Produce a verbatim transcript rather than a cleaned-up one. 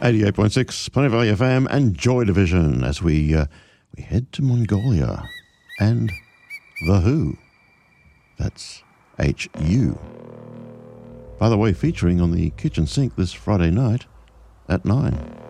eighty-eight point six Planet Valley F M and Joy Division as we uh, we head to Mongolia and The Who. That's H U. By the way, featuring on the kitchen sink this Friday night at nine.